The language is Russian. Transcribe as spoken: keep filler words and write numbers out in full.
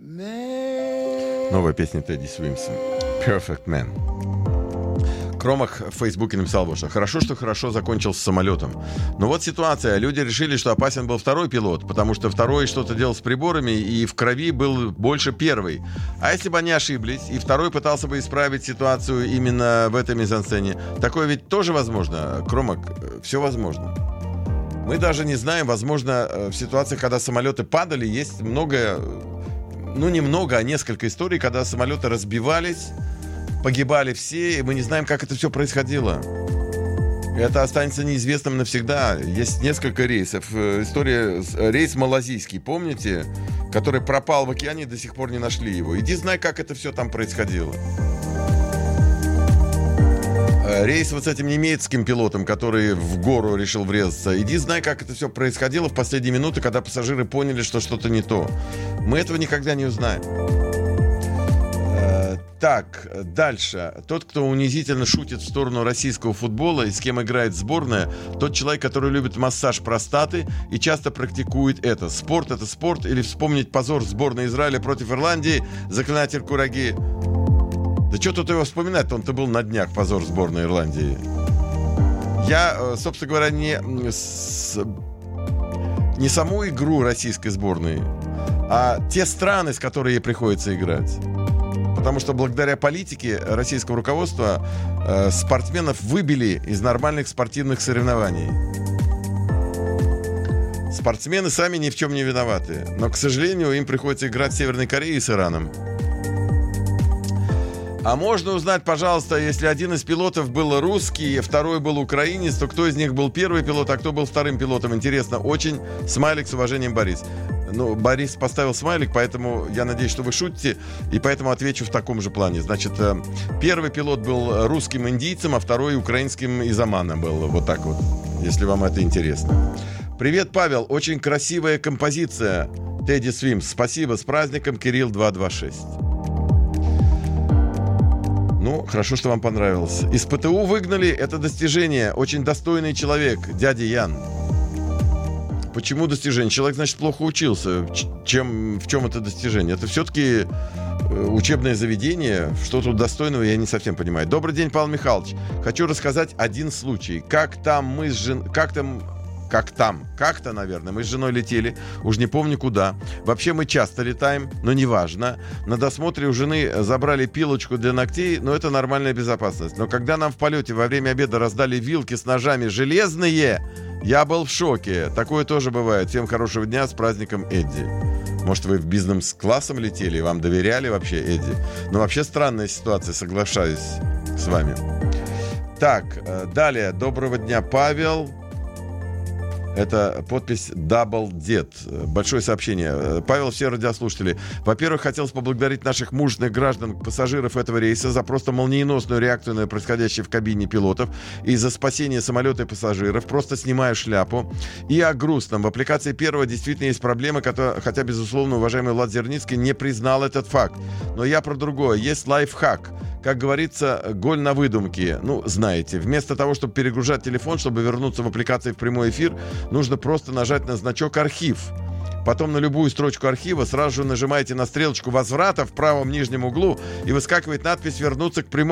Новая песня Тедди Свимсон. Perfect Man. Кромах в Фейсбуке написал вот что. Хорошо, что хорошо закончил с самолетом. Но вот ситуация. Люди решили, что опасен был второй пилот, потому что второй что-то делал с приборами, и в крови был больше первый. А если бы они ошиблись, и второй пытался бы исправить ситуацию именно в этой мизансцене, такое ведь тоже возможно. Кромак, все возможно. Мы даже не знаем, возможно, в ситуациях, когда самолеты падали, есть много, ну не много, а несколько историй, когда самолеты разбивались, погибали все, и мы не знаем, как это все происходило. Это останется неизвестным навсегда. Есть несколько рейсов. История, рейс малазийский, помните? Который пропал в океане, до сих пор не нашли его. Иди знай, как это все там происходило. Рейс вот с этим немецким пилотом, который в гору решил врезаться. Иди знай, как это все происходило в последние минуты, когда пассажиры поняли, что что-то не то. Мы этого никогда не узнаем. Так, дальше. Тот, кто унизительно шутит в сторону российского футбола и с кем играет сборная, тот человек, который любит массаж простаты и часто практикует это. Спорт — это спорт. Или вспомнить позор сборной Израиля против Ирландии, заклинатель кураги. Да что тут его вспоминать? Он-то был на днях, позор сборной Ирландии. Я, собственно говоря, не, с, не саму игру российской сборной, а те страны, с которыми ей приходится играть. Потому что благодаря политике российского руководства э, спортсменов выбили из нормальных спортивных соревнований. Спортсмены сами ни в чем не виноваты. Но, к сожалению, им приходится играть с Северной Кореей и с Ираном. А можно узнать, пожалуйста, если один из пилотов был русский, а второй был украинец, то кто из них был первый пилот, а кто был вторым пилотом? Интересно очень. Смайлик, с уважением, Борис. Ну, Борис поставил смайлик, поэтому я надеюсь, что вы шутите, и поэтому отвечу в таком же плане. Значит, первый пилот был русским индийцем, а второй украинским из Омана был. Вот так вот, если вам это интересно. Привет, Павел. Очень красивая композиция. Тедди Свимс. Спасибо. С праздником, Кирилл два два шесть. Ну, хорошо, что вам понравилось. Из ПТУ выгнали. Это достижение. Очень достойный человек. Дядя Ян. Почему достижение? Человек, значит, плохо учился. Чем, в чем это достижение? Это все-таки учебное заведение. Что тут достойного, я не совсем понимаю. Добрый день, Павел Михайлович. Хочу рассказать один случай. Как там мы с женой... Как там... Как там? Как-то, наверное. Мы с женой летели. Уж не помню куда. Вообще мы часто летаем, но неважно. На досмотре у жены забрали пилочку для ногтей, но это нормальная безопасность. Но когда нам в полете во время обеда раздали вилки с ножами железные, я был в шоке. Такое тоже бывает. Всем хорошего дня, с праздником, Эдди. Может, вы в бизнес-классом летели и вам доверяли вообще, Эдди? Но вообще странная ситуация, соглашаюсь с вами. Так, далее. Доброго дня, Павел. Это подпись Double Dead. Большое сообщение. Павел, все радиослушатели. Во-первых, хотелось поблагодарить наших мужественных граждан, пассажиров этого рейса за просто молниеносную реакцию на происходящее в кабине пилотов и за спасение самолета и пассажиров. Просто снимаю шляпу. И о грустном. В аппликации первого действительно есть проблемы, хотя, безусловно, уважаемый Влад Зерницкий не признал этот факт. Но я про другое. Есть лайфхак. Как говорится, голь на выдумке. Ну, знаете, вместо того, чтобы перегружать телефон, чтобы вернуться в аппликации в прямой эфир, нужно просто нажать на значок «Архив». Потом на любую строчку архива сразу же нажимаете на стрелочку возврата в правом нижнем углу, и выскакивает надпись «Вернуться к прямому».